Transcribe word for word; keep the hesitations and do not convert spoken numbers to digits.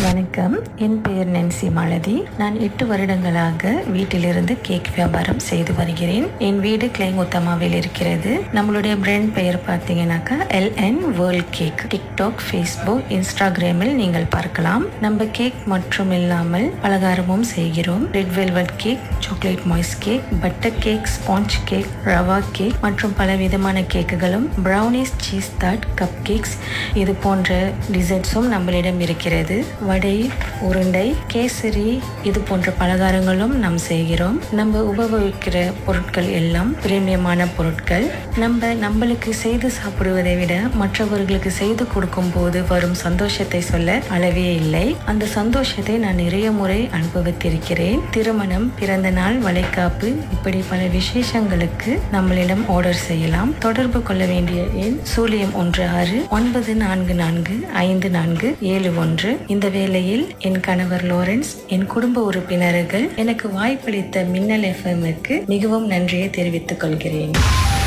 வணக்கம், என் பெயர் நென்சி மாலதி. நான் எட்டு வருடங்களாக வீட்டிலிருந்து கேக் வியாபாரம் செய்து வருகிறேன். என் வீடு கிளைங்குத்தமாவில் இருக்கிறது. நம்மளுடைய பிராண்ட் பெயர் பார்த்தீங்கன்னாக்கா L N world cake. TikTok, Facebook, இன்ஸ்டாகிராமில் நீங்கள் பார்க்கலாம். நம்ம கேக் மற்றும் இல்லாமல் பலகாரமும் செய்கிறோம். Red velvet cake, chocolate மாய்ஸ் cake, butter cake, sponge cake, rava cake மற்றும் பல விதமான கேக்குகளும், brownies, cheese thought, cup cakes இது போன்ற டிசர்ட்ஸும் நம்மளிடம் இருக்கிறது. வடை, உருண்டை, கேசரி இது போன்ற பலகாரங்களும் நாம் செய்கிறோம். நம்ம உபயோகிக்கிற பொருட்கள் எல்லாம் பிரீமியமான பொருட்கள். நம்ம நம்மளுக்கு செய்து சாப்பிடுவதை விட மற்றவர்களுக்கு செய்து கொடுக்கும் போது வரும் சந்தோஷத்தை சொல்ல அளவே இல்லை. அந்த சந்தோஷத்தை நான் நிறைய முறை அனுபவித்திருக்கிறேன். திருமணம், பிறந்த நாள், வளைகாப்பு இப்படி பல விசேஷங்களுக்கு நம்மளிடம் ஆர்டர் செய்யலாம். தொடர்பு கொள்ள வேண்டிய எண் சூழியம் ஒன்று ஆறு ஒன்பது நான்கு நான்கு ஐந்து நான்கு ஏழு ஒன்று. இந்த வேளையில் என் கணவர் லாரன்ஸ், என் குடும்ப உறுப்பினர்கள் எனக்கு வாய்ப்பளித்த மின்னல் எஃப்எம்க்கு மிகவும் நன்றியை தெரிவித்துக் கொள்கிறேன்.